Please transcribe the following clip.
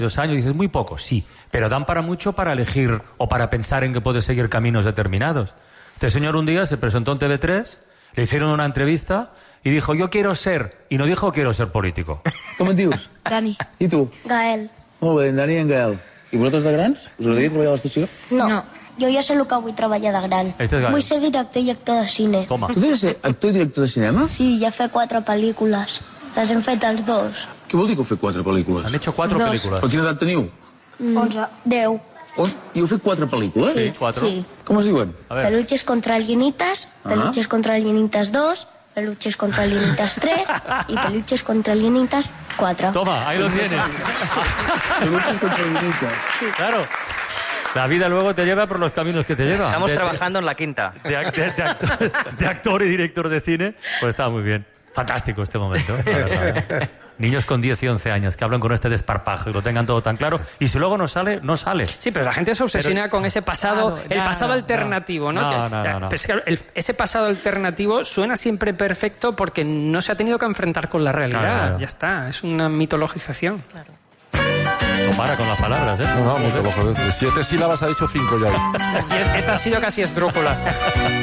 2 años, dices, muy poco, sí, pero dan para mucho para elegir o para pensar en que puedes seguir caminos determinados. Este señor un día se presentó en TV3, le hicieron una entrevista y dijo, yo quiero ser, y no dijo quiero ser político. Com et dius? Dani. I tu? Gael. Molt bé, en Dani i en Gael. I vosaltres de grans? Us agradaria treballar a l'estació? No. Jo ja sé el que vull treballar de gran. Este es Gael. Vull ser director i actor de cine. Toma. Tu tens de ser actor i director de cinema? Sí, ja fer 4 pel·lícules. Les hem fet els 2. Què vol dir que heu fet 4 pel·lícules? Han hecho 4 Dos. películas. Per quina edat teniu? 11. 10. I heu fet 4 pel·lícules? Sí, 4. Sí. Com es diuen? A ver. Peluches contra alienitas, Peluches contra alienitas 2, Peluches contra alienitas 3 y Peluches contra alienitas 4. Toma, ahí lo tienes. Peluches contra alienitas. Claro. La vida luego te lleva por los caminos que te lleva. Estamos trabajando en la quinta. De actor y director de cine, pues estaba muy bien. Fantástico este momento, la verdad. Niños con 10 y 11 años que hablan con este desparpajo y lo tengan todo tan claro. Y si luego no sale, no sale. Sí, pero la gente se obsesiona con ese pasado, Claro, el no, pasado alternativo, ¿no? No. Pues claro, ese pasado alternativo suena siempre perfecto porque no se ha tenido que enfrentar con la realidad. Claro. Ya está, es una mitologización. No para con las palabras, ¿eh? No, mucho, de 7 sílabas ha dicho 5 ya. Y esta ha sido casi esdrújula.